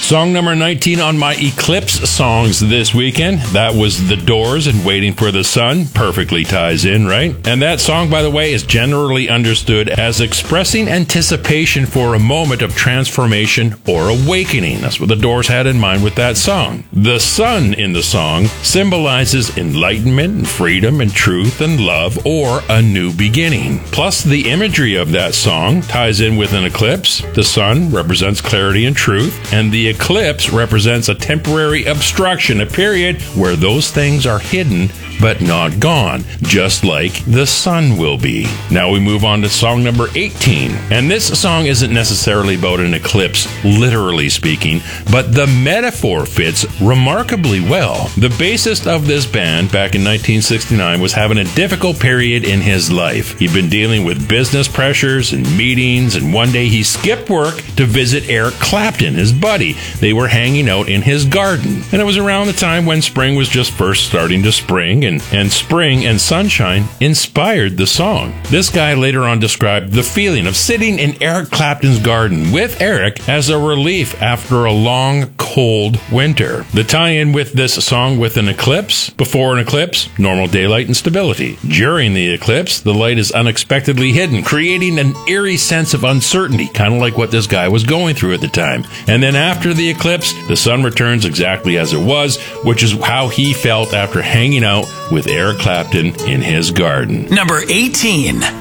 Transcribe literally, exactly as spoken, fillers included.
Song number nineteen on my Eclipse songs this weekend. That was The Doors and Waiting for the Sun. Perfectly ties in, right? And that song, by the way, is generally understood as expressing anticipation for a moment of transformation or awakening. That's what The Doors had in mind with that song. The sun in the song symbolizes enlightenment and freedom and truth and love or a new beginning. Plus, the imagery of that song ties in with an eclipse. The sun represents clarity and truth, and the eclipse represents a temporary obstruction, a period where those things are hidden but not gone, just like the sun will be. Now we move on to song number eighteen. And this song isn't necessarily about an eclipse, literally speaking, but the metaphor fits remarkably well. The bassist of this band back in nineteen sixty-nine was having a difficult period in his life. He'd been dealing with business pressures and meetings, and one day he skipped work to visit Eric Clapton, his buddy. They were hanging out in his garden. And it was around the time when spring was just first starting to spring, and, and spring and sunshine inspired the song. This guy later on described the feeling of sitting in Eric Clapton's garden with Eric as a relief after a long, cold winter. The tie-in with this song with an eclipse: before an eclipse, normal daylight and stability. During the eclipse, the light is unexpectedly hidden, creating an eerie sense of uncertainty, kind of like what this guy was going through at the time. And then after the eclipse, the sun returns exactly as it was, which is how he felt after hanging out with Eric Clapton in his garden. Number eighteen.